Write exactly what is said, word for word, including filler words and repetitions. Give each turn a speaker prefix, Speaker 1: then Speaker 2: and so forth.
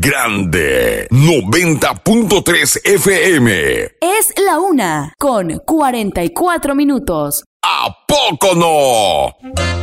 Speaker 1: grande. noventa punto tres F M.
Speaker 2: Es la una con cuarenta y cuatro minutos.
Speaker 1: ¿A poco no?